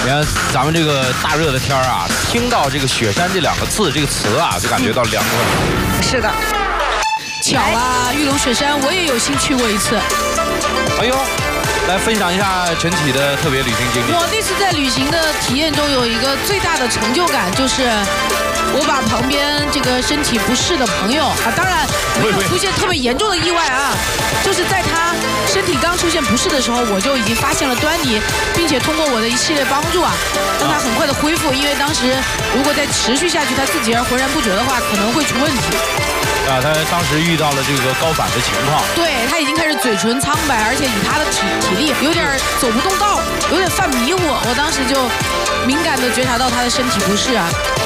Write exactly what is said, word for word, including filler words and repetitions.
你看咱们这个大热的天儿啊，听到这个雪山这两个字这个词啊，就感觉到凉快。 是的。巧啊，玉龙雪山我也有幸去过一次。 哎呦，来分享一下整体的特别旅行经历。 我那次在旅行的体验中有一个最大的成就感，就是我把旁边这个身体不适的朋友啊，当然没有出现特别严重的意外啊，就是在他身体刚出现不适的时候，我就已经发现了端倪，并且通过我的一系列帮助啊，让他很快的恢复。因为当时如果再持续下去，他自己而浑然不觉的话，可能会出问题。 啊，他当时遇到了这个高反的情况， 对他已经开始嘴唇苍白，而且以他的体体力有点走不动道，有点犯迷糊。我当时就敏感地觉察到他的身体不适啊。